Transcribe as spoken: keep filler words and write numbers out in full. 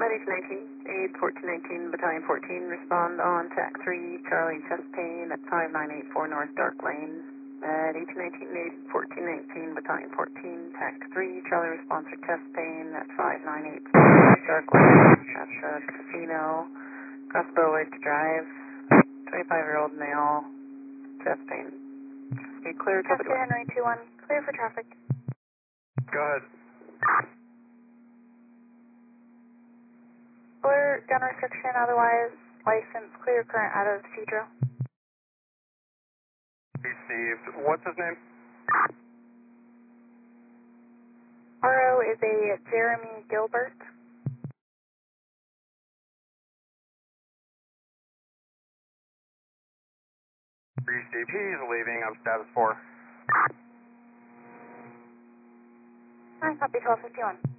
H nineteen, aid fourteen nineteen, Battalion fourteen, respond on T A C three, Charlie chest pain at five nine eight four North Dark Lane. At H nineteen, aid fourteen nineteen, Battalion fourteen, T A C three, Charlie response for chest pain at five nine eight four North Dark Lane. At the casino, across Burwood Drive, twenty-five-year-old male, chest pain. Okay, clear to Oscar Henry two one, clear for traffic. Go ahead. Clear, gun restriction, otherwise license, clear current out of Cedro. Received. What's his name? R O is a Jeremy Gilbert. Received. He's leaving. I'm status four. Alright, copy twelve fifty-one.